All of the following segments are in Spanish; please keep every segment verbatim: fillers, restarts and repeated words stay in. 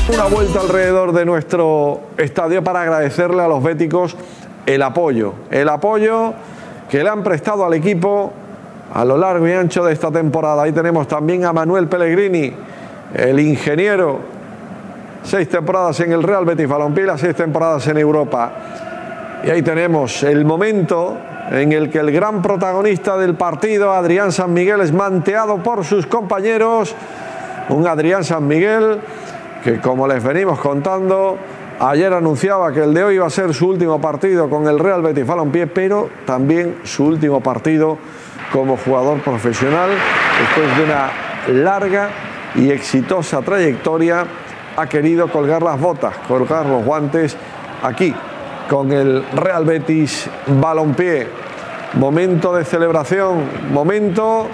Una vuelta alrededor de nuestro estadio para agradecerle a los béticos el apoyo, el apoyo que le han prestado al equipo a lo largo y ancho de esta temporada. Ahí tenemos también a Manuel Pellegrini, el ingeniero, seis temporadas en el Real Betis Balompié, las seis temporadas en Europa. Y ahí tenemos el momento en el que el gran protagonista del partido, Adrián San Miguel, es manteado por sus compañeros. Un Adrián San Miguel que, como les venimos contando, ayer anunciaba que el de hoy iba a ser su último partido con el Real Betis Balompié, pero también su último partido como jugador profesional. Después de una larga y exitosa trayectoria, ha querido colgar las botas, colgar los guantes aquí con el Real Betis Balompié. Momento de celebración, momento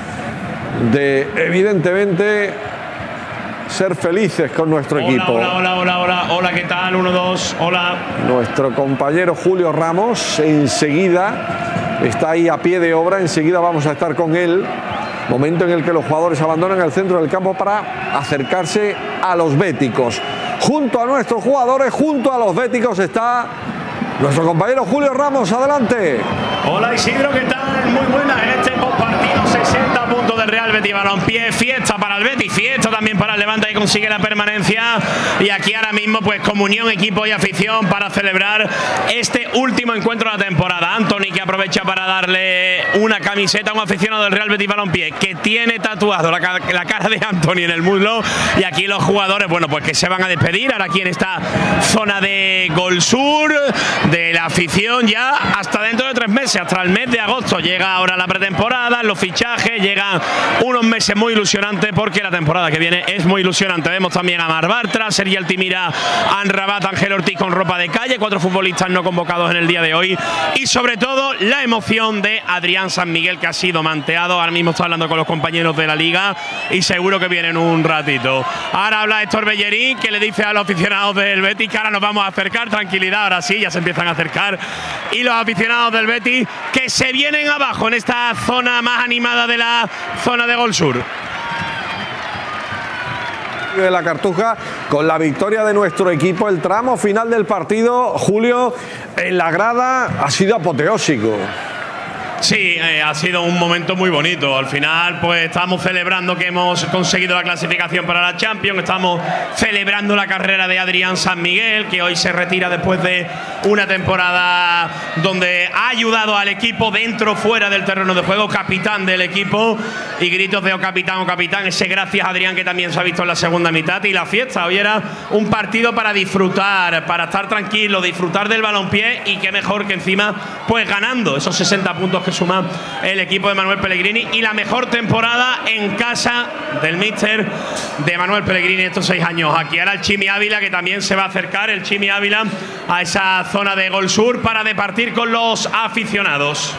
de, evidentemente, ser felices con nuestro hola, equipo. Hola, hola, hola, hola, hola, ¿qué tal? Uno, dos, hola. Nuestro compañero Julio Ramos enseguida está ahí a pie de obra, enseguida vamos a estar con él. Momento en el que los jugadores abandonan el centro del campo para acercarse a los béticos. Junto a nuestros jugadores, junto a los béticos está nuestro compañero Julio Ramos. Adelante. Hola Isidro, ¿qué tal? Muy buena en este postpartido, sesenta puntos del Real Betis Balompié, fiesta para el Betis, fiesta también para el Levante, que consigue la permanencia, y aquí ahora mismo pues comunión, equipo y afición para celebrar este último encuentro de la temporada. Anthony, que aprovecha para darle una camiseta a un aficionado del Real Betis Balompié que tiene tatuado la, la cara de Anthony en el muslo, y aquí los jugadores, bueno, pues que se van a despedir ahora aquí en esta zona de Gol Sur, de la afición, ya hasta dentro de tres meses, hasta el mes de agosto. Llega ahora la pretemporada, los fichajes, llegan unos meses muy ilusionantes, porque la temporada que viene es muy ilusionante. Vemos también a Mar Bartra, Sergi Altimira, Anrabat, Ángel Ortiz con ropa de calle, cuatro futbolistas no convocados en el día de hoy, y sobre todo la emoción de Adrián San Miguel, que ha sido manteado. Ahora mismo está hablando con los compañeros de la liga y seguro que vienen un ratito. Ahora habla Héctor Bellerín, que le dice a los aficionados del Betis que ahora nos vamos a acercar, tranquilidad, ahora sí, ya se empiezan a acercar, y los aficionados del Betis que se vienen abajo en esta zona más animada de la zona de Gol Sur. De la Cartuja, con la victoria de nuestro equipo, el tramo final del partido, Julio, en la grada ha sido apoteósico. Sí, eh, ha sido un momento muy bonito. Al final, pues estamos celebrando que hemos conseguido la clasificación para la Champions. Estamos celebrando la carrera de Adrián San Miguel, que hoy se retira después de una temporada donde ha ayudado al equipo dentro, fuera del terreno de juego, capitán del equipo, y gritos de "oh capitán, oh capitán", ese gracias a Adrián, que también se ha visto en la segunda mitad. Y la fiesta, hoy era un partido para disfrutar, para estar tranquilo, disfrutar del balompié, y qué mejor que encima pues ganando esos sesenta puntos que suma el equipo de Manuel Pellegrini, y la mejor temporada en casa del míster de Manuel Pellegrini estos seis años. Aquí ahora el Chimi Ávila, que también se va a acercar, el Chimi Ávila, a esa zona de Gol Sur para departir con los aficionados.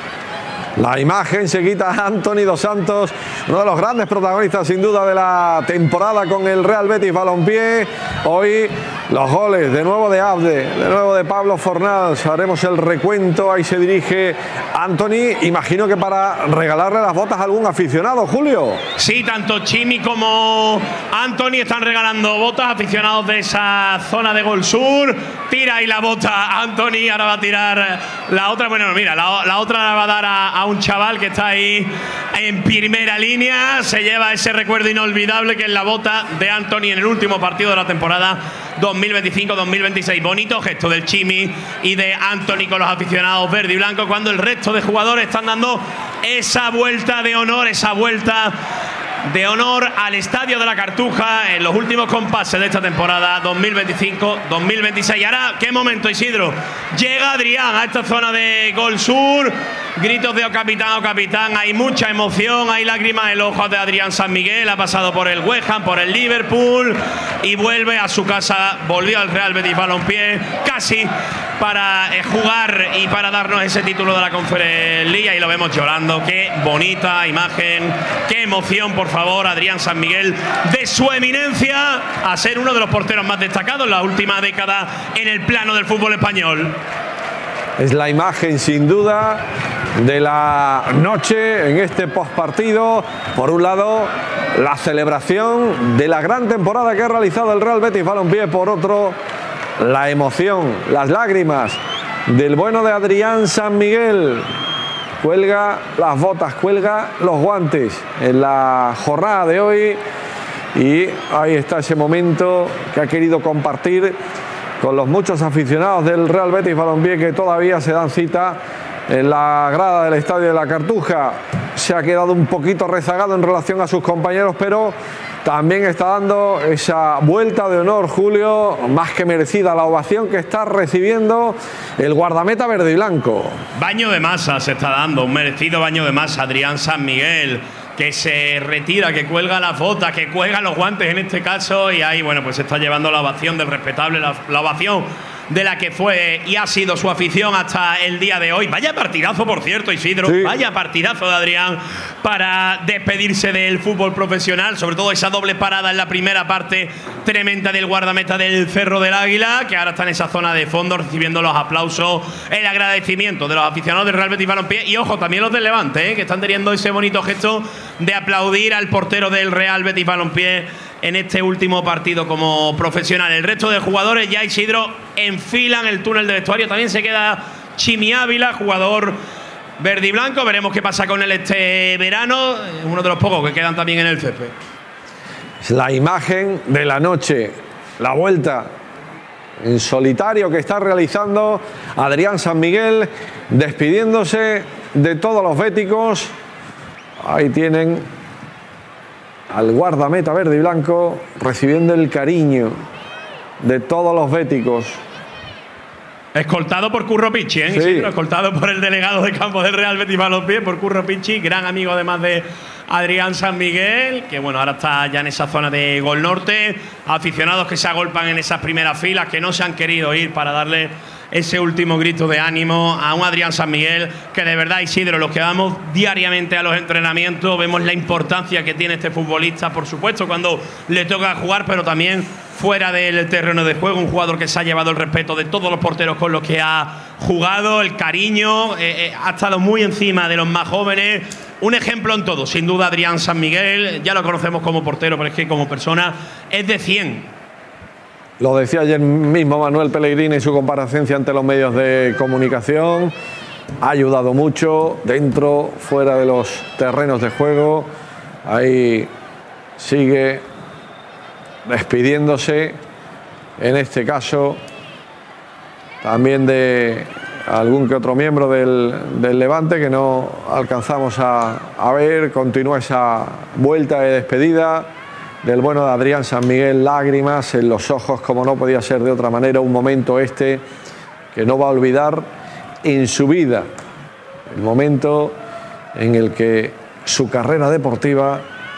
La imagen se quita a Anthony Dos Santos, uno de los grandes protagonistas sin duda de la temporada con el Real Betis Balompié. Hoy los goles de nuevo de Abde, de nuevo de Pablo Fornals. Haremos el recuento. Ahí se dirige Anthony, imagino que para regalarle las botas a algún aficionado, Julio. Sí, tanto Chimi como Anthony están regalando botas a aficionados de esa zona de Gol Sur. Tira ahí la bota Anthony, ahora va a tirar la otra. Bueno, mira, la, la otra la va a dar a, a un chaval que está ahí en primera línea. Se lleva ese recuerdo inolvidable que es la bota de Anthony en el último partido de la temporada dos mil veinticinco dos mil veintiséis. Bonito gesto del Chimi y de Anthony con los aficionados verde y blanco, cuando el resto de jugadores están dando esa vuelta de honor, esa vuelta de honor al Estadio de la Cartuja en los últimos compases de esta temporada dos mil veinticinco dos mil veintiséis. Y ahora, qué momento, Isidro. Llega Adrián a esta zona de Gol Sur. Gritos de "oh capitán, oh capitán", hay mucha emoción, hay lágrimas en los ojos de Adrián San Miguel. Ha pasado por el West Ham, por el Liverpool, y vuelve a su casa, volvió al Real Betis Balompié casi para eh, jugar y para darnos ese título de la Conference League, y lo vemos llorando. Qué bonita imagen, qué emoción, por favor. Adrián San Miguel, de su eminencia a ser uno de los porteros más destacados en la última década en el plano del fútbol español. Es la imagen sin duda de la noche en este postpartido. Por un lado, la celebración de la gran temporada que ha realizado el Real Betis Balompié. Por otro, la emoción, las lágrimas del bueno de Adrián San Miguel. Cuelga las botas, cuelga los guantes en la jornada de hoy. Y ahí está ese momento que ha querido compartir con los muchos aficionados del Real Betis Balompié que todavía se dan cita en la grada del Estadio de la Cartuja. Se ha quedado un poquito rezagado en relación a sus compañeros, pero también está dando esa vuelta de honor, Julio, más que merecida la ovación que está recibiendo el guardameta verde y blanco. Baño de masa se está dando, un merecido baño de masa. Adrián San Miguel, que se retira, que cuelga las botas, que cuelga los guantes en este caso, y ahí, bueno, pues se está llevando la ovación del respetable, la, la ovación de la que fue y ha sido su afición hasta el día de hoy. Vaya partidazo, por cierto, Isidro, sí. Vaya partidazo de Adrián para despedirse del fútbol profesional, sobre todo esa doble parada en la primera parte tremenda del guardameta del Cerro del Águila, que ahora está en esa zona de fondo recibiendo los aplausos, el agradecimiento de los aficionados del Real Betis Balompié, y ojo, también los del Levante, ¿eh? que están teniendo ese bonito gesto de aplaudir al portero del Real Betis Balompié en este último partido como profesional. El resto de jugadores ya, Isidro, enfilan el túnel de vestuario. También se queda Chimi Ávila, jugador verde y blanco. Veremos qué pasa con él este verano. Uno de los pocos que quedan también en el césped. Es la imagen de la noche, la vuelta en solitario que está realizando Adrián San Miguel, despidiéndose de todos los béticos. Ahí tienen al guardameta verde y blanco recibiendo el cariño de todos los béticos. Escoltado por Curro Pichi, ¿eh? Sí. Escoltado por el delegado de campo del Real Betis Balompié, por Curro Pichi, gran amigo además de Adrián San Miguel, que bueno, ahora está ya en esa zona de Gol Norte. Aficionados que se agolpan en esas primeras filas, que no se han querido ir para darle ese último grito de ánimo a un Adrián San Miguel, que de verdad, Isidro, los que vamos diariamente a los entrenamientos, vemos la importancia que tiene este futbolista, por supuesto, cuando le toca jugar, pero también fuera del terreno de juego. Un jugador que se ha llevado el respeto de todos los porteros con los que ha jugado, el cariño, eh, eh, ha estado muy encima de los más jóvenes. Un ejemplo en todo, sin duda, Adrián San Miguel. Ya lo conocemos como portero, pero es que como persona es de cien. Lo decía ayer mismo Manuel Pellegrini en su comparecencia ante los medios de comunicación. Ha ayudado mucho dentro, fuera de los terrenos de juego. Ahí sigue despidiéndose, en este caso también de algún que otro miembro del, del Levante que no alcanzamos a, a ver. Continúa esa vuelta de despedida del bueno de Adrián San Miguel, lágrimas en los ojos, como no podía ser de otra manera. Un momento este que no va a olvidar en su vida, el momento en el que su carrera deportiva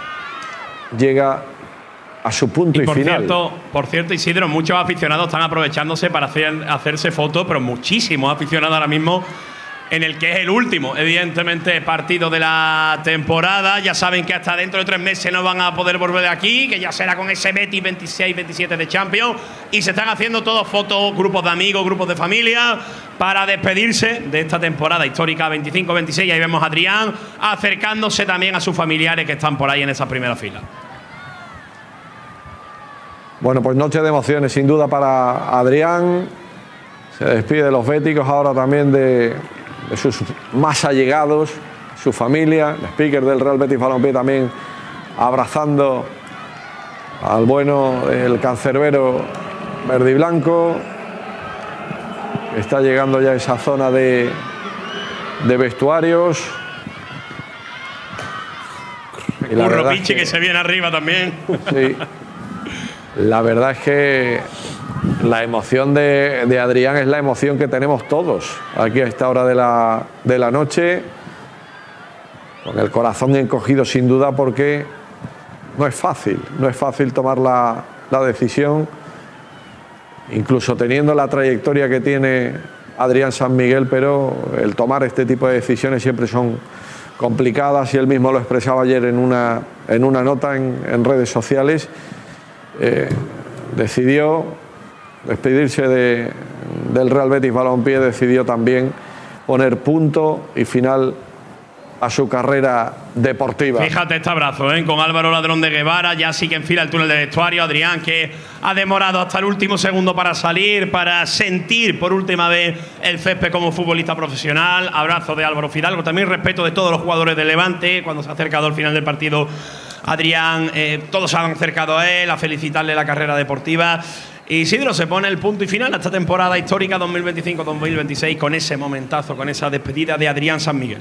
llega a su punto y, y por final. Cierto, por cierto, Isidro, muchos aficionados están aprovechándose para hacer, hacerse fotos, pero muchísimos aficionados ahora mismo en el que es el último, evidentemente, partido de la temporada. Ya saben que hasta dentro de tres meses no van a poder volver de aquí, que ya será con ese Betis veintiséis veintisiete de Champions, y se están haciendo todos fotos, grupos de amigos, grupos de familia, para despedirse de esta temporada histórica veinticinco veintiséis. Y ahí vemos a Adrián acercándose también a sus familiares que están por ahí en esa primera fila. Bueno, pues noche de emociones sin duda para Adrián. Se despide de los béticos, ahora también de, de sus más allegados, su familia. El speaker del Real Betis Balompié también abrazando al bueno, el cancerbero verde y blanco. Está llegando ya a esa zona de, de vestuarios. Curro Pichi, que, que se viene arriba también. Sí. La verdad es que la emoción de, de Adrián es la emoción que tenemos todos aquí a esta hora de la, de la noche, con el corazón encogido sin duda, porque no es fácil, no es fácil tomar la, la decisión, incluso teniendo la trayectoria que tiene Adrián San Miguel, pero el tomar este tipo de decisiones siempre son complicadas, y él mismo lo expresaba ayer en una, en una nota en, en redes sociales. Eh, decidió despedirse de, del Real Betis Balompié, decidió también poner punto y final a su carrera deportiva. Fíjate este abrazo, ¿eh? Con Álvaro Ladrón de Guevara, ya sí que enfila el túnel de vestuario. Adrián, que ha demorado hasta el último segundo para salir, para sentir por última vez el césped como futbolista profesional. Abrazo de Álvaro Fidalgo, también respeto de todos los jugadores del Levante. Cuando se ha acercado al final del partido Adrián, eh, todos se han acercado a él a felicitarle la carrera deportiva. Y Isidro, se pone el punto y final a esta temporada histórica dos mil veinticinco dos mil veintiséis con ese momentazo, con esa despedida de Adrián San Miguel.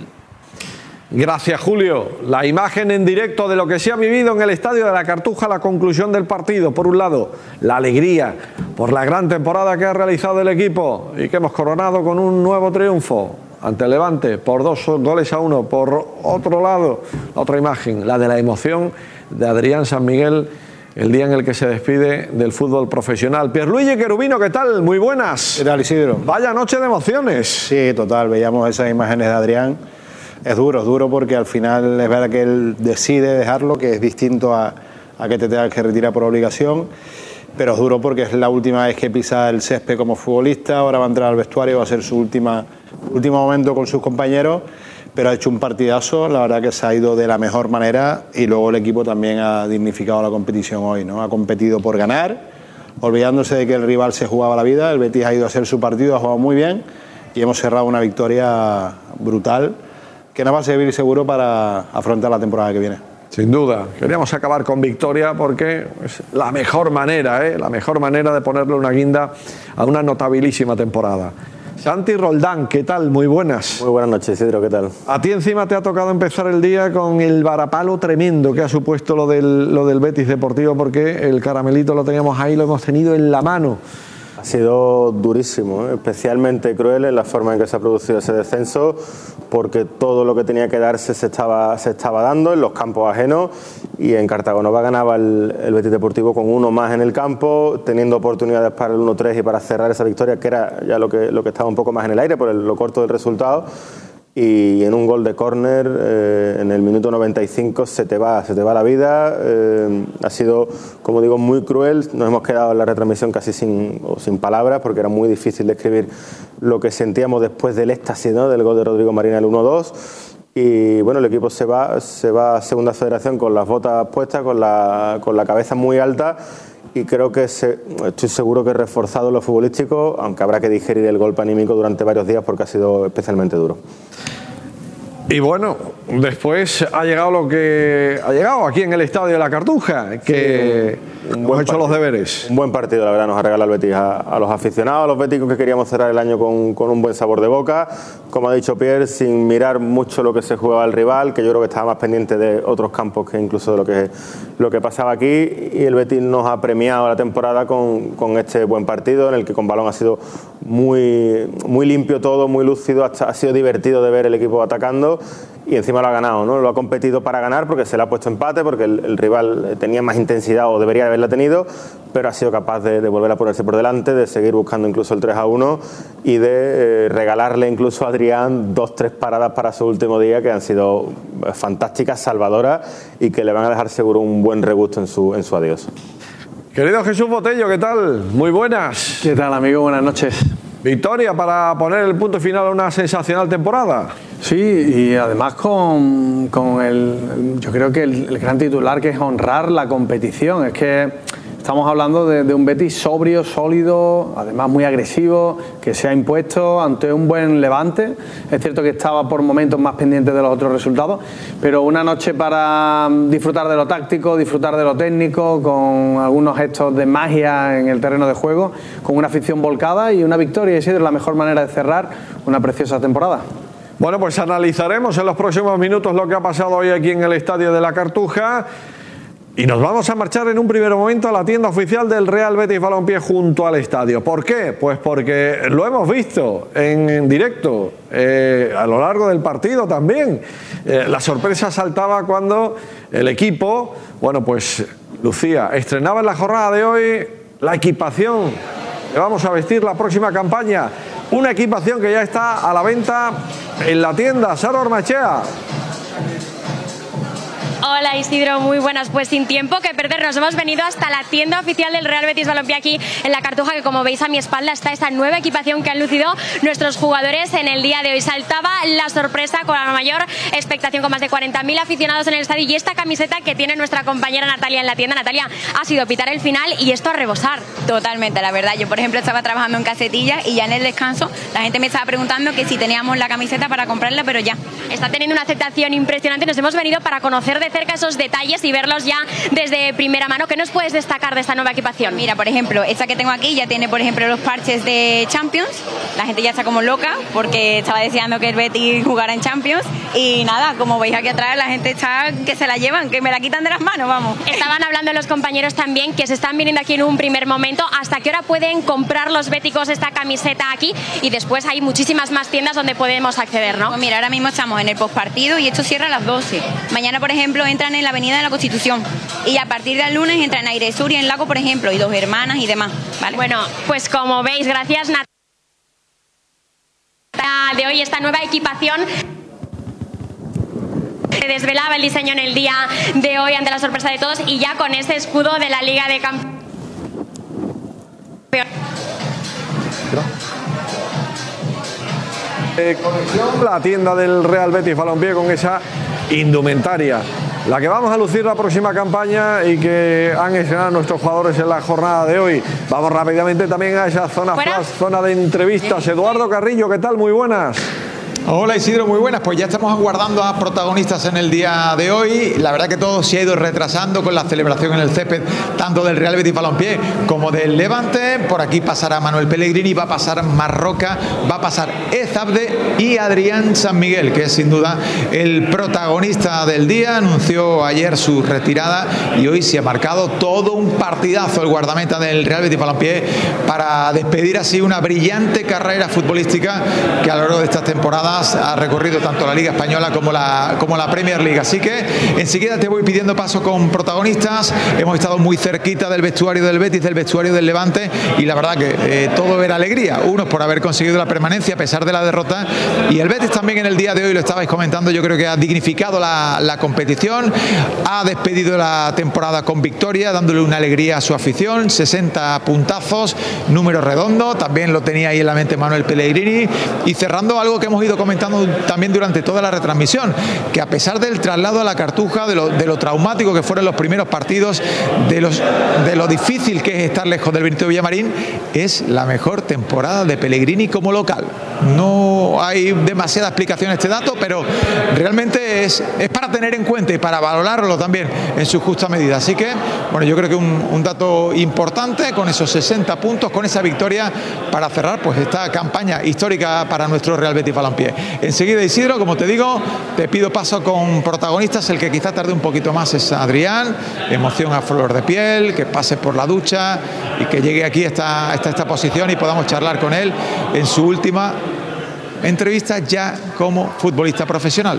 Gracias, Julio. La imagen en directo de lo que se ha vivido en el Estadio de la Cartuja, la conclusión del partido. Por un lado, la alegría por la gran temporada que ha realizado el equipo y que hemos coronado con un nuevo triunfo ante el Levante por dos goles a uno. Por otro lado, la otra imagen, la de la emoción de Adrián San Miguel el día en el que se despide del fútbol profesional. Pierluigi Cherubino, ¿qué tal? Muy buenas. ¿Qué tal, Isidro? Vaya noche de emociones. Sí, total. Veíamos esas imágenes de Adrián. Es duro, es duro porque al final es verdad que él decide dejarlo, que es distinto a, a que te tengas que retirar por obligación, pero es duro porque es la última vez que pisa el césped como futbolista. Ahora va a entrar al vestuario, va a ser su última, último momento con sus compañeros, pero ha hecho un partidazo. La verdad que se ha ido de la mejor manera y luego el equipo también ha dignificado la competición hoy, ¿no? Ha competido por ganar, olvidándose de que el rival se jugaba la vida. El Betis ha ido a hacer su partido, ha jugado muy bien y hemos cerrado una victoria brutal que nos va a servir seguro para afrontar la temporada que viene. Sin duda, queríamos acabar con victoria porque es la mejor manera, ¿eh? la mejor manera de ponerle una guinda a una notabilísima temporada. Santi Roldán, ¿qué tal? Muy buenas. Muy buenas noches, Isidro, ¿qué tal? A ti encima te ha tocado empezar el día con el varapalo tremendo que ha supuesto lo del, lo del Betis Deportivo, porque el caramelito lo teníamos ahí, lo hemos tenido en la mano. Ha sido durísimo, ¿eh? Especialmente cruel en la forma en que se ha producido ese descenso, porque todo lo que tenía que darse se estaba, se estaba dando en los campos ajenos, y en Cartagonova ganaba el, el Betis Deportivo con uno más en el campo, teniendo oportunidades para el uno tres y para cerrar esa victoria, que era ya lo que, lo que estaba un poco más en el aire por el, lo corto del resultado. Y en un gol de córner eh, en el minuto noventa y cinco se te va, se te va la vida. Eh, ha sido, como digo, muy cruel. Nos hemos quedado en la retransmisión casi sin, o sin palabras, porque era muy difícil describir lo que sentíamos después del éxtasis, ¿no?, del gol de Rodrigo Marina, el uno dos. Y bueno, el equipo se va, se va a Segunda Federación con las botas puestas, con la, con la cabeza muy alta. Y creo que se, estoy seguro que he reforzado lo futbolístico, aunque habrá que digerir el golpe anímico durante varios días porque ha sido especialmente duro. Y bueno, después ha llegado lo que ha llegado aquí en el Estadio de la Cartuja, que sí, un, un hemos hecho partido, los deberes. Un buen partido, la verdad, nos ha regalado el Betis a, a los aficionados, a los béticos, que queríamos cerrar el año con, con un buen sabor de boca. Como ha dicho Pierre, sin mirar mucho lo que se jugaba el rival, que yo creo que estaba más pendiente de otros campos que incluso de lo que, lo que pasaba aquí. Y el Betis nos ha premiado la temporada con, con este buen partido, en el que con balón ha sido muy, muy limpio todo, muy lúcido, hasta, ha sido divertido de ver el equipo atacando. Y encima lo ha ganado, ¿no? Lo ha competido para ganar porque se le ha puesto empate, porque el, el rival tenía más intensidad o debería haberla tenido, pero ha sido capaz de, de volver a ponerse por delante, de seguir buscando incluso el tres a uno y de eh, regalarle incluso a Adrián dos, tres paradas para su último día que han sido fantásticas, salvadoras y que le van a dejar seguro un buen regusto en su, en su adiós. Querido Jesús Botello, ¿qué tal? Muy buenas. ¿Qué tal, amigo? Buenas noches. Victoria para poner el punto final a una sensacional temporada. Sí, y además con, con el, yo creo que el, el gran titular, que es honrar la competición. Es que estamos hablando de, de un Betis sobrio, sólido, además muy agresivo, que se ha impuesto ante un buen Levante. Es cierto que estaba por momentos más pendiente de los otros resultados, pero una noche para disfrutar de lo táctico, disfrutar de lo técnico, con algunos gestos de magia en el terreno de juego, con una afición volcada y una victoria. Y es la mejor manera de cerrar una preciosa temporada. Bueno, pues analizaremos en los próximos minutos lo que ha pasado hoy aquí en el Estadio de la Cartuja. Y nos vamos a marchar en un primer momento a la tienda oficial del Real Betis Balompié junto al estadio. ¿Por qué? Pues porque lo hemos visto en, en directo, eh, a lo largo del partido también. Eh, la sorpresa saltaba cuando el equipo, bueno, pues lucía, estrenaba en la jornada de hoy la equipación que vamos a vestir la próxima campaña. Una equipación que ya está a la venta en la tienda. Sara Ormachea. Hola Isidro, muy buenas. Pues sin tiempo que perder, nos hemos venido hasta la tienda oficial del Real Betis Balompié aquí en La Cartuja, que como veis a mi espalda está esa nueva equipación que han lucido nuestros jugadores en el día de hoy. Saltaba la sorpresa con la mayor expectación, con más de cuarenta mil aficionados en el estadio, y esta camiseta que tiene nuestra compañera Natalia en la tienda. Natalia, ha sido pitar el final y esto a rebosar. Totalmente, la verdad. Yo, por ejemplo, estaba trabajando en casetilla y ya en el descanso la gente me estaba preguntando que si teníamos la camiseta para comprarla, pero ya. Está teniendo una aceptación impresionante. Nos hemos venido para conocer de cerca esos detalles y verlos ya desde primera mano. ¿Qué nos puedes destacar de esta nueva equipación? Mira, por ejemplo, esta que tengo aquí ya tiene, por ejemplo, los parches de Champions. La gente ya está como loca porque estaba deseando que el Betis jugara en Champions. Y nada, como veis aquí atrás, la gente está que se la llevan, que me la quitan de las manos, vamos. Estaban hablando los compañeros también que se están viniendo aquí en un primer momento. ¿Hasta qué hora pueden comprar los béticos esta camiseta aquí? Y después hay muchísimas más tiendas donde podemos acceder, ¿no? Pues mira, ahora mismo estamos en el postpartido y esto cierra a las doce. Mañana, por ejemplo, entran en la Avenida de la Constitución. Y a partir del lunes entran en Aire Sur y en Lago, por ejemplo, y Dos Hermanas y demás, ¿vale? Bueno, pues como veis, gracias Natalia de hoy, esta nueva equipación. Se desvelaba el diseño en el día de hoy ante la sorpresa de todos, y ya con ese escudo de la Liga de Campeones. Eh, conexión, la tienda del Real Betis Balompié con esa indumentaria, la que vamos a lucir la próxima campaña y que han estrenado nuestros jugadores en la jornada de hoy. Vamos rápidamente también a esa zona flash, zona de entrevistas. Eduardo Carrillo, ¿qué tal? Muy buenas. Hola Isidro, muy buenas. Pues ya estamos aguardando a protagonistas en el día de hoy. La verdad que todo se ha ido retrasando con la celebración en el césped, tanto del Real Betis Balompié como del Levante. Por aquí pasará Manuel Pellegrini, va a pasar Marroca, va a pasar Ezabde y Adrián San Miguel, que es sin duda el protagonista del día. Anunció ayer su retirada y hoy se ha marcado todo un partidazo el guardameta del Real Betis Balompié para despedir así una brillante carrera futbolística que a lo largo de estas temporadas ha recorrido tanto la Liga Española como la, como la Premier League. Así que enseguida te voy pidiendo paso con protagonistas. Hemos estado muy cerquita del vestuario del Betis, del vestuario del Levante, y la verdad que eh, todo era alegría. Unos por haber conseguido la permanencia a pesar de la derrota, y el Betis también en el día de hoy, lo estabais comentando, yo creo que ha dignificado la, la competición, ha despedido la temporada con victoria, dándole una alegría a su afición. Sesenta puntazos, número redondo, también lo tenía ahí en la mente Manuel Pellegrini, y cerrando algo que hemos ido comentando también durante toda la retransmisión, que a pesar del traslado a la Cartuja, de lo, de lo traumático que fueron los primeros partidos, de, los, de lo difícil que es estar lejos del Benito Villamarín, es la mejor temporada de Pellegrini como local. No hay demasiada explicación a este dato, pero realmente es, es para tener en cuenta y para valorarlo también en su justa medida. Así que, bueno, yo creo que un, un dato importante con esos sesenta puntos, con esa victoria para cerrar pues esta campaña histórica para nuestro Real Betis Balompié. Enseguida, Isidro, como te digo, te pido paso con protagonistas. El que quizá tarde un poquito más es Adrián, emoción a flor de piel, que pase por la ducha y que llegue aquí hasta, hasta esta posición y podamos charlar con él en su última entrevista ya como futbolista profesional.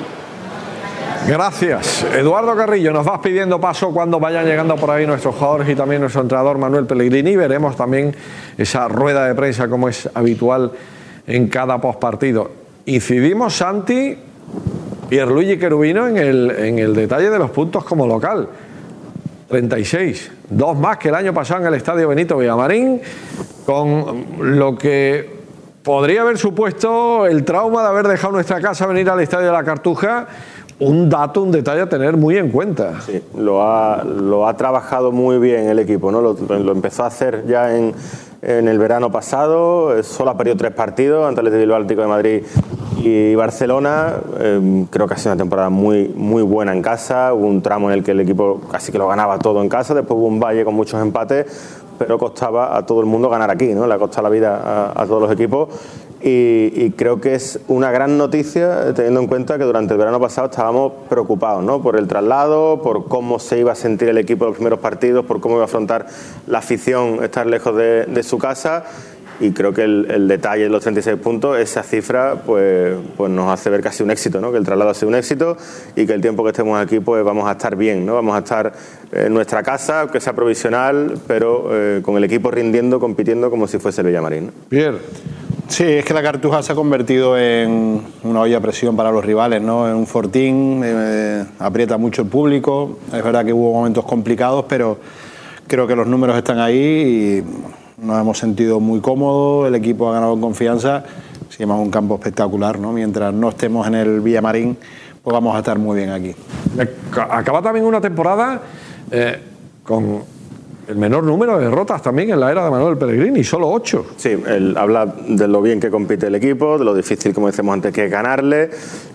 Gracias, Eduardo Carrillo. Nos vas pidiendo paso cuando vayan llegando por ahí nuestros jugadores y también nuestro entrenador Manuel Pellegrini. Veremos también esa rueda de prensa como es habitual en cada postpartido. Incidimos, Santi, Pierluigi Cherubino, en el, en el detalle de los puntos como local. treinta y seis, dos más que el año pasado en el Estadio Benito Villamarín, con lo que podría haber supuesto el trauma de haber dejado nuestra casa, venir al Estadio de la Cartuja. Un dato, un detalle a tener muy en cuenta. Sí, lo ha, lo ha trabajado muy bien el equipo, ¿no? Lo, lo empezó a hacer ya en, en el verano pasado. Solo ha perdido tres partidos ante el Bilbao, Atlético de Madrid y Barcelona. Eh, creo que ha sido una temporada muy, muy buena en casa. Hubo un tramo en el que el equipo casi que lo ganaba todo en casa. Después hubo un valle con muchos empates, pero costaba a todo el mundo ganar aquí, ¿no? Le ha costado la vida a, a todos los equipos. Y, y creo que es una gran noticia teniendo en cuenta que durante el verano pasado estábamos preocupados, ¿no? Por el traslado, por cómo se iba a sentir el equipo en los primeros partidos, por cómo iba a afrontar la afición estar lejos de, de su casa. Y creo que el, el detalle de los treinta y seis puntos, esa cifra, pues, pues nos hace ver casi un éxito, ¿no? Que el traslado ha sido un éxito y que el tiempo que estemos aquí, pues vamos a estar bien, ¿no? Vamos a estar en nuestra casa, que sea provisional, pero eh, con el equipo rindiendo, compitiendo como si fuese el Villamarín, ¿no? Pierre. Sí, es que la Cartuja se ha convertido en una olla a presión para los rivales, ¿no? En un fortín, eh, aprieta mucho el público. Es verdad que hubo momentos complicados, pero creo que los números están ahí y nos hemos sentido muy cómodos. El equipo ha ganado en confianza. Se llama un campo espectacular, ¿no? Mientras no estemos en el Villamarín, pues vamos a estar muy bien aquí. Acaba también una temporada eh, con el menor número de derrotas también en la era de Manuel Pellegrini, solo ocho. Sí, él habla de lo bien que compite el equipo, de lo difícil, como decíamos antes, que es ganarle,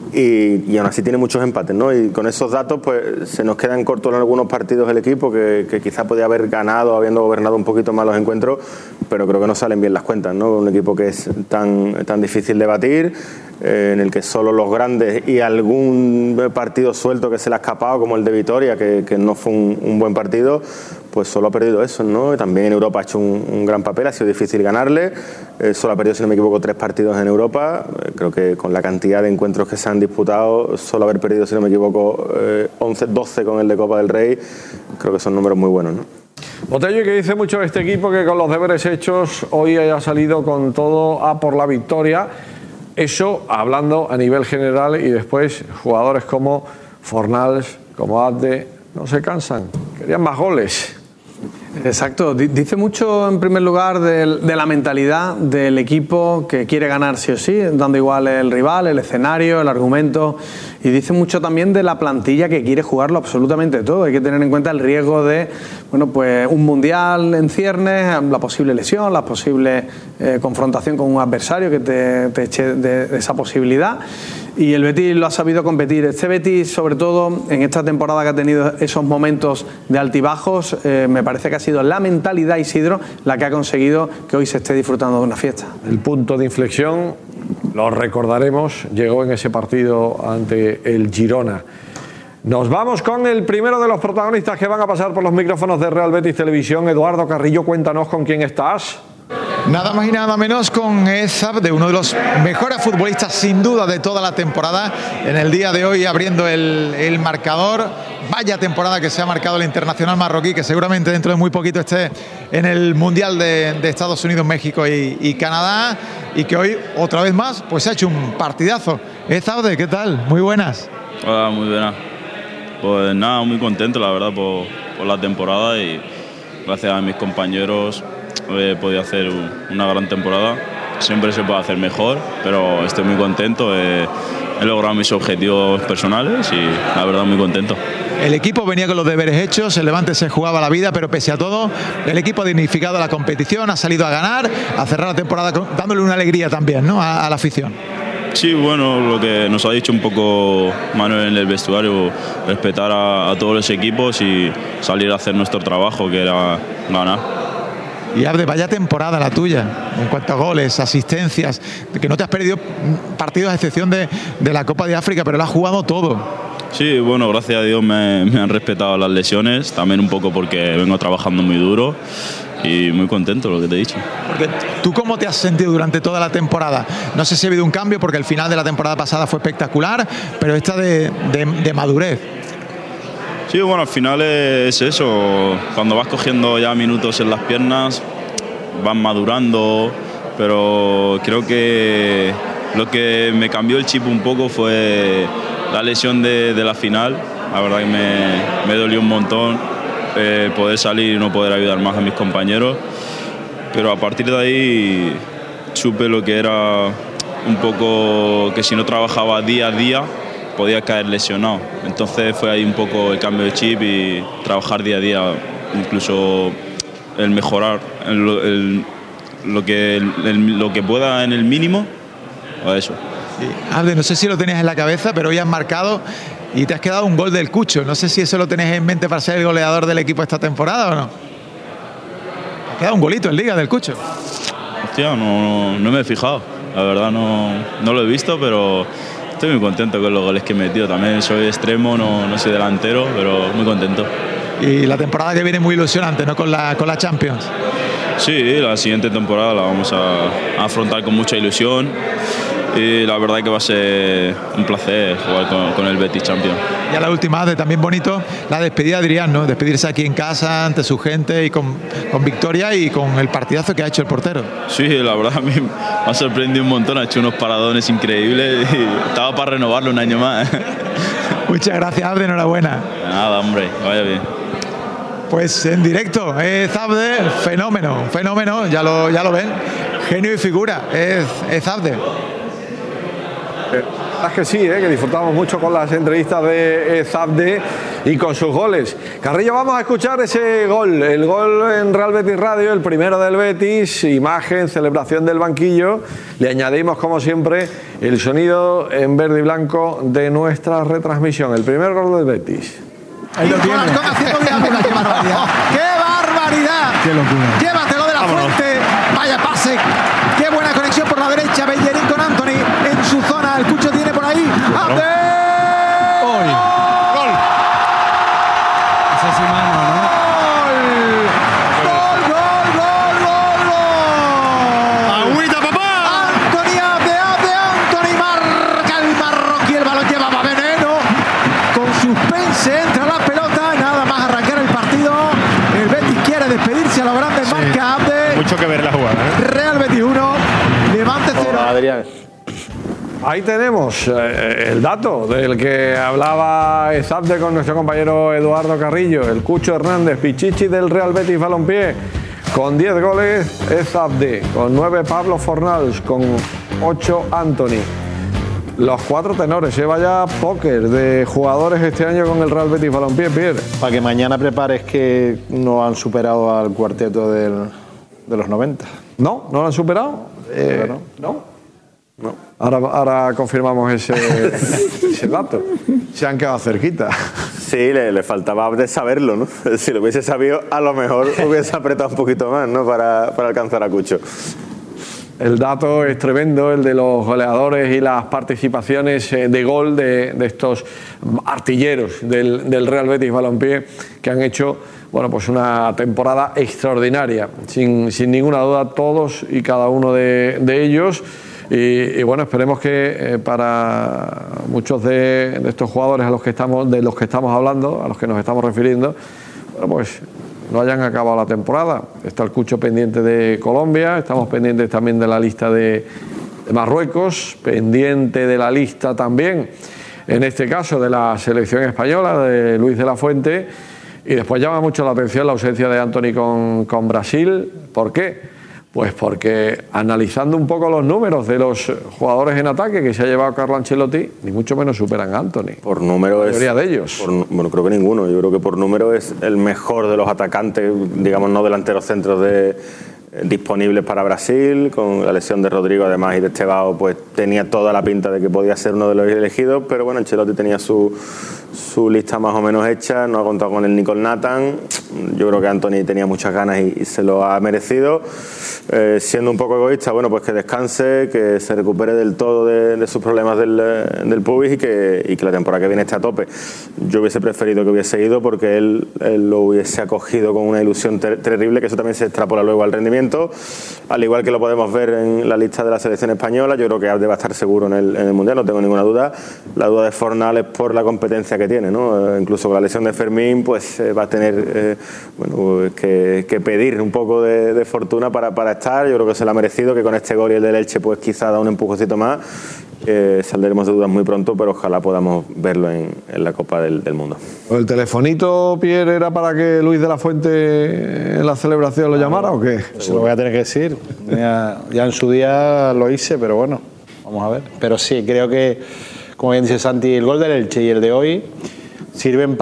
y, y aún así tiene muchos empates, ¿no? Y con esos datos pues se nos quedan cortos en algunos partidos el equipo, que, que quizá podía haber ganado habiendo gobernado un poquito más los encuentros, pero creo que no salen bien las cuentas, ¿no? Un equipo que es tan, tan difícil de batir, eh, en el que solo los grandes y algún partido suelto que se le ha escapado, como el de Vitoria, que, que no fue un, un buen partido, pues solo ha perdido eso, ¿no? También en Europa ha hecho un, un gran papel, ha sido difícil ganarle, eh, solo ha perdido, si no me equivoco, tres partidos en Europa. Eh, creo que con la cantidad de encuentros que se han disputado, solo haber perdido, si no me equivoco, eh, once, doce con el de Copa del Rey, creo que son números muy buenos, ¿no? Botello, que dice mucho de este equipo, que con los deberes hechos hoy haya salido con todo a por la victoria. Eso hablando a nivel general, y después jugadores como Fornals, como Abde, no se cansan, querían más goles. Exacto, dice mucho en primer lugar de, de la mentalidad del equipo, que quiere ganar sí o sí, dando igual el rival, el escenario, el argumento, y dice mucho también de la plantilla, que quiere jugarlo absolutamente todo. Hay que tener en cuenta el riesgo de, bueno, pues un mundial en ciernes, la posible lesión, la posible eh, confrontación con un adversario que te, te eche de, de esa posibilidad. Y el Betis lo ha sabido competir. Este Betis, sobre todo en esta temporada que ha tenido esos momentos de altibajos, eh, me parece que ha sido la mentalidad, Isidro, la que ha conseguido que hoy se esté disfrutando de una fiesta. El punto de inflexión, lo recordaremos, llegó en ese partido ante el Girona. Nos vamos con el primero de los protagonistas que van a pasar por los micrófonos de Real Betis Televisión. Eduardo Carrillo, cuéntanos con quién estás. Nada más y nada menos con Eza, de uno de los mejores futbolistas sin duda de toda la temporada, en el día de hoy abriendo el, el marcador. Vaya temporada que se ha marcado el internacional marroquí, que seguramente dentro de muy poquito esté en el Mundial de, de Estados Unidos, México y, y Canadá, y que hoy otra vez más pues ha hecho un partidazo. Eza, ¿qué tal? Muy buenas. Hola, muy buenas. Pues nada, muy contento la verdad por, por la temporada, y gracias a mis compañeros he podido hacer una gran temporada. Siempre se puede hacer mejor, pero estoy muy contento. He, he logrado mis objetivos personales y la verdad muy contento. El equipo venía con los deberes hechos, el Levante se jugaba la vida, pero pese a todo, el equipo ha dignificado la competición, ha salido a ganar, a cerrar la temporada dándole una alegría también, ¿no?, a, a la afición. Sí, bueno, lo que nos ha dicho un poco Manuel en el vestuario, respetar a, a todos los equipos y salir a hacer nuestro trabajo, que era ganar. Y Abde, vaya temporada la tuya, en cuanto a goles, asistencias, que no te has perdido partidos a excepción de, de la Copa de África, pero lo has jugado todo. Sí, bueno, gracias a Dios me, me han respetado las lesiones, también un poco porque vengo trabajando muy duro y muy contento, lo que te he dicho. Porque ¿tú cómo te has sentido durante toda la temporada? No sé si ha habido un cambio, porque el final de la temporada pasada fue espectacular, pero esta de, de, de madurez. Sí, bueno, al final es eso, cuando vas cogiendo ya minutos en las piernas, vas madurando, pero creo que lo que me cambió el chip un poco fue la lesión de, de la final. La verdad que me, me dolió un montón eh, poder salir y no poder ayudar más a mis compañeros, pero a partir de ahí supe lo que era un poco que si no trabajaba día a día podía caer lesionado. Entonces fue ahí un poco el cambio de chip y trabajar día a día, incluso el mejorar el, el, lo, que, el, lo que pueda en el mínimo, o eso. Sí. Abde, no sé si lo tenías en la cabeza, pero hoy has marcado y te has quedado un gol del Cucho. No sé si eso lo tenés en mente para ser el goleador del equipo esta temporada o no. Te ha quedado un golito en Liga del Cucho. Hostia, no, no me he fijado. La verdad no, no lo he visto, pero estoy muy contento con los goles que he metido. También soy extremo, no, no soy delantero, pero muy contento. Y la temporada que viene muy ilusionante, ¿no?, con la, con la Champions. Sí, la siguiente temporada la vamos a, a afrontar con mucha ilusión y la verdad que va a ser un placer jugar con, con el Betis Champions. Y a la última, de también bonito, la despedida de Adrián, ¿no? Despedirse aquí en casa, ante su gente y con, con victoria y con el partidazo que ha hecho el portero. Sí, la verdad a mí me ha sorprendido un montón, ha hecho unos paradones increíbles y estaba para renovarlo un año más. Muchas gracias, Abde, enhorabuena. Nada, hombre, vaya bien. Pues en directo, es Abde, fenómeno, fenómeno, ya lo, ya lo ven, genio y figura, es, es Abde. Es que sí, ¿eh? Que disfrutamos mucho con las entrevistas de Zabde y con sus goles. Carrillo, vamos a escuchar ese gol, el gol en Real Betis Radio, el primero del Betis, imagen, celebración del banquillo. Le añadimos, como siempre, el sonido en verde y blanco de nuestra retransmisión. El primer gol del Betis. Ahí lo tiene. Haciendo diábola, ¡qué barbaridad! ¡Qué barbaridad! ¡Qué locura! Llévatelo de la Vámonos. Fuente. Vaya pase. ¡Qué buena conexión por la derecha! Bellerín con Anthony en su zona. El Cucho tiene por ahí. ¡Abde! ¡Gol! ¡Gol! Ese sí mano, ¿no? ¡Gol! ¡Gol, gol, gol, gol! ¡Agüita, papá! Anthony Abde, Abde, Anthony marca el marroquí. El balón llevaba veneno. Con suspense entra la pelota. Nada más arrancar el partido. El Betis quiere despedirse a lo grande. Sí. Marca Abde. Mucho que ver la jugada, ¿eh? Real Betis uno. Levante cero. Adrián. Ahí tenemos eh, el dato del que hablaba Zabde con nuestro compañero Eduardo Carrillo, el Cucho Hernández, Pichichi del Real Betis Balompié, con diez goles Zabde, con nueve Pablo Fornals, con ocho Anthony. Los cuatro tenores, ¿eh? Vaya póker de jugadores este año con el Real Betis Balompié, Pierre. Para que mañana prepares que no han superado al cuarteto del, de los noventa. ¿No? ¿No lo han superado? Eh, no. ¿No? No. Ahora, ahora confirmamos ese, ese dato. Se han quedado cerquita. Sí, le, le faltaba de saberlo, ¿no? Si lo hubiese sabido, a lo mejor hubiese apretado un poquito más, ¿no? Para, para alcanzar a Cucho. El dato es tremendo, el de los goleadores y las participaciones de gol de, de estos artilleros del, del Real Betis Balompié, que han hecho, bueno, pues una temporada extraordinaria, sin, sin ninguna duda, todos y cada uno de, de ellos. Y, y bueno, esperemos que eh, para muchos de, de estos jugadores a los que estamos, de los que estamos hablando, a los que nos estamos refiriendo, bueno, pues no hayan acabado la temporada. Está el Cucho pendiente de Colombia, estamos pendientes también de la lista de, de Marruecos, pendiente de la lista también, en este caso, de la selección española, de Luis de la Fuente. Y después llama mucho la atención la ausencia de Anthony con, con Brasil. ¿Por qué? Pues porque analizando un poco los números de los jugadores en ataque que se ha llevado Carlo Ancelotti, ni mucho menos superan a Anthony. Por número la es. mayoría de ellos. Por, bueno, creo que ninguno. Yo creo que por número es el mejor de los atacantes, digamos, no delanteros centros de, eh, disponibles para Brasil. Con la lesión de Rodrigo, además, y de Estevao, pues tenía toda la pinta de que podía ser uno de los elegidos. Pero bueno, Ancelotti tenía su, su lista más o menos hecha, no ha contado con el ni con Nathan. Yo creo que Anthony tenía muchas ganas y, y se lo ha merecido. Eh, siendo un poco egoísta, bueno, pues que descanse, que se recupere del todo de, de sus problemas del, del pubis y que, y que la temporada que viene esté a tope. Yo hubiese preferido que hubiese ido porque él, él lo hubiese acogido con una ilusión ter terrible, que eso también se extrapola luego al rendimiento, al igual que lo podemos ver en la lista de la selección española. Yo creo que Abde va a estar seguro en el, en el Mundial, no tengo ninguna duda. La duda de Fornal es por la competencia que tiene, ¿no? Eh, incluso con la lesión de Fermín, pues eh, va a tener eh, bueno, que, que pedir un poco de, de fortuna para, para estar. Yo creo que se lo ha merecido, que con este gol y el del Elche pues quizá da un empujoncito más. Eh, saldremos de dudas muy pronto, pero ojalá podamos verlo en, en la Copa del, del Mundo. ¿El telefonito, Pierre, era para que Luis de la Fuente en la celebración lo llamara o qué? Se lo voy a tener que decir. Ya, ya en su día lo hice, pero bueno, vamos a ver. Pero sí, creo que, como bien dice Santi, el gol del Elche y el de hoy sirven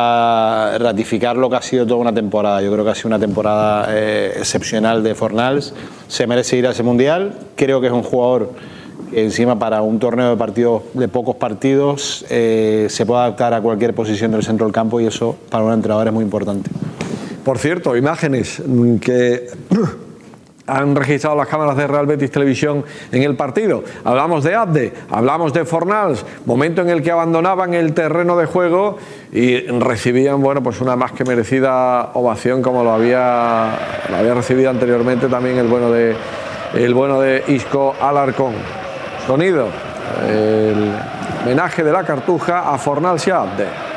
para ratificar lo que ha sido toda una temporada. Yo creo que ha sido una temporada eh, excepcional de Fornals. Se merece ir a ese Mundial. Creo que es un jugador que encima para un torneo de partidos de pocos partidos eh, se puede adaptar a cualquier posición del centro del campo y eso para un entrenador es muy importante. Por cierto, imágenes que han registrado las cámaras de Real Betis Televisión en el partido. Hablamos de Abde, hablamos de Fornals, momento en el que abandonaban el terreno de juego y recibían, bueno, pues una más que merecida ovación, como lo había, lo había recibido anteriormente también el bueno de, el bueno de Isco Alarcón. Sonido. El homenaje de la Cartuja a Fornal Seabde.